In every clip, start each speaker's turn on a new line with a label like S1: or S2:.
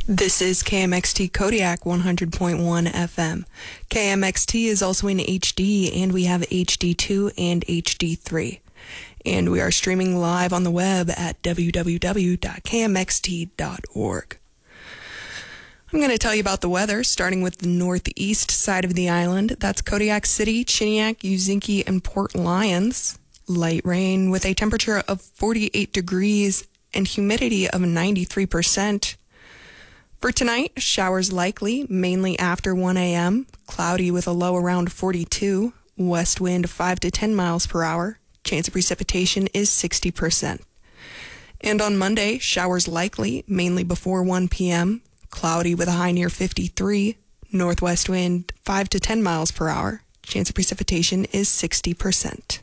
S1: This is KMXT Kodiak 100.1 FM. KMXT is also in HD, and we have HD2 and HD3. And we are streaming live on the web at www.kmxt.org. I'm going to tell you about the weather, starting with the northeast side of the island. That's Kodiak City, Chiniak, Uzinki, and Port Lions. Light rain with a temperature of 48 degrees and humidity of 93%. For tonight, showers likely, mainly after 1 a.m., cloudy with a low around 42, west wind 5 to 10 miles per hour, chance of precipitation is 60%. And on Monday, showers likely, mainly before 1 p.m., cloudy with a high near 53, northwest wind 5 to 10 miles per hour, chance of precipitation is 60%.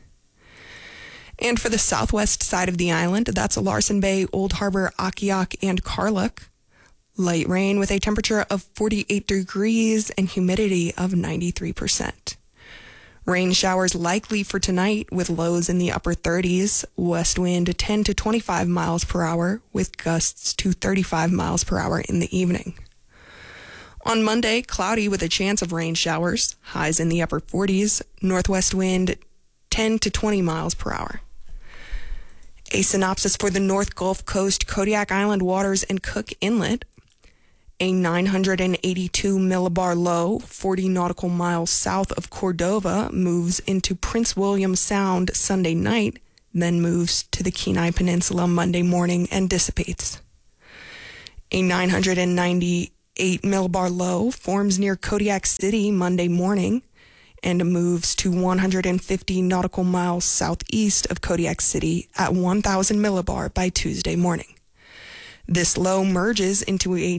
S1: And for the southwest side of the island, that's Larsen Bay, Old Harbor, Akiak, and Karluk. Light rain with a temperature of 48 degrees and humidity of 93%. Rain showers likely for tonight with lows in the upper 30s, west wind 10 to 25 miles per hour with gusts to 35 miles per hour in the evening. On Monday, cloudy with a chance of rain showers, highs in the upper 40s, northwest wind 10 to 20 miles per hour. A synopsis for the North Gulf Coast, Kodiak Island waters, and Cook Inlet. A 982 millibar low, 40 nautical miles south of Cordova, moves into Prince William Sound Sunday night, then moves to the Kenai Peninsula Monday morning and dissipates. A 998 millibar low forms near Kodiak City Monday morning and moves to 150 nautical miles southeast of Kodiak City at 1,000 millibar by Tuesday morning. This low merges into a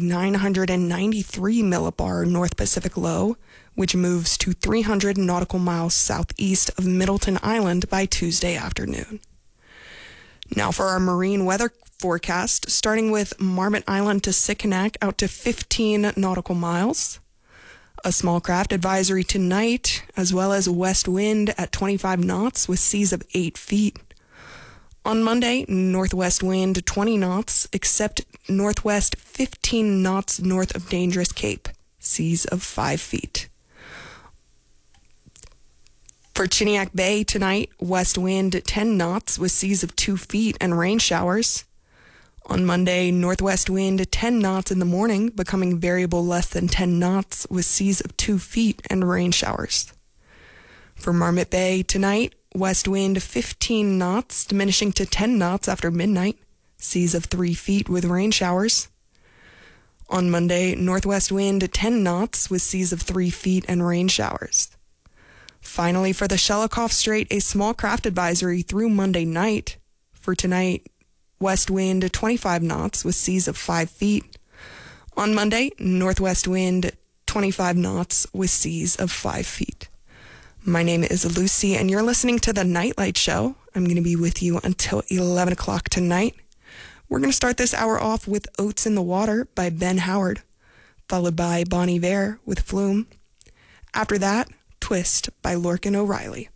S1: 993 millibar North Pacific low, which moves to 300 nautical miles southeast of Middleton Island by Tuesday afternoon. Now for our marine weather forecast, starting with Marmot Island to Sikanak out to 15 nautical miles. A small craft advisory tonight, as well as west wind at 25 knots with seas of 8 feet. On Monday, northwest wind 20 knots, except northwest 15 knots north of Dangerous Cape, seas of 5 feet. For Chiniak Bay tonight, west wind 10 knots with seas of 2 feet and rain showers. On Monday, northwest wind 10 knots in the morning, becoming variable less than 10 knots with seas of 2 feet and rain showers. For Marmot Bay tonight, west wind 15 knots, diminishing to 10 knots after midnight, seas of 3 feet with rain showers. On Monday, northwest wind 10 knots with seas of 3 feet and rain showers. Finally, for the Shelikof Strait, a small craft advisory through Monday night. For tonight, west wind 25 knots with seas of 5 feet. On Monday, northwest wind 25 knots with seas of 5 feet. My name is Lucy, and you're listening to The Nightlight Show. I'm going to be with you until 11 o'clock tonight. We're going to start this hour off with Oats in the Water by Ben Howard, followed by Bon Iver with Flume. After that, Twist by Lorcan O'Reilly.